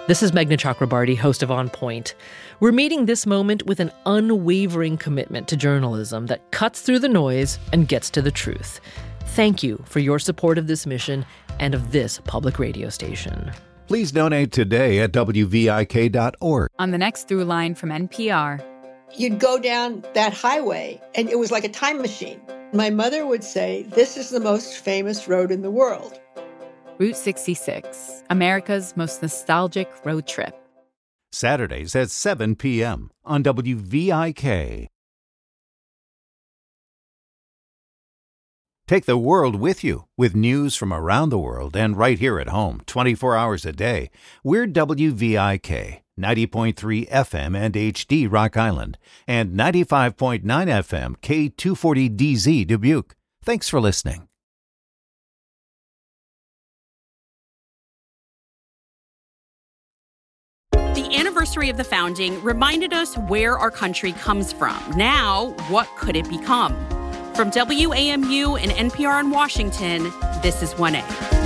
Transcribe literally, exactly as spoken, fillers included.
This is Meghna Chakrabarty, host of On Point. We're meeting this moment with an unwavering commitment to journalism that cuts through the noise and gets to the truth. Thank you for your support of this mission and of this public radio station. Please donate today at W V I K dot org. On the next Through Line from N P R. You'd go down that highway, and it was like a time machine. My mother would say, this is the most famous road in the world. Route sixty-six, America's most nostalgic road trip. Saturdays at seven p.m. on W V I K. Take the world with you with news from around the world and right here at home twenty-four hours a day. We're W V I K, ninety point three F M and H D Rock Island, and ninety-five point nine F M K two forty D Z Dubuque. Thanks for listening. The anniversary of the founding reminded us where our country comes from. Now, what could it become? From W A M U and N P R in Washington, this is one A.